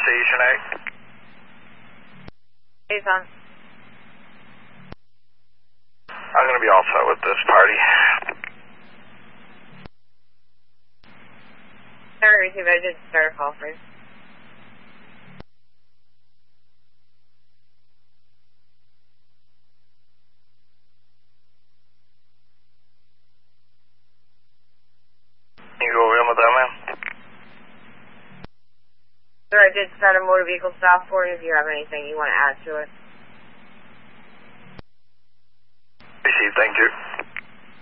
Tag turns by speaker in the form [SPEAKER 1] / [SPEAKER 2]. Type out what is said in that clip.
[SPEAKER 1] Station 8.
[SPEAKER 2] Hey, son.
[SPEAKER 1] I'm going to be all set with this party.
[SPEAKER 2] Sorry, receive. I did start a call for you.
[SPEAKER 1] You go in with that, man?
[SPEAKER 2] Sir, I did start a motor vehicle stop for you if you have anything you want to add to it.
[SPEAKER 1] Received, thank you.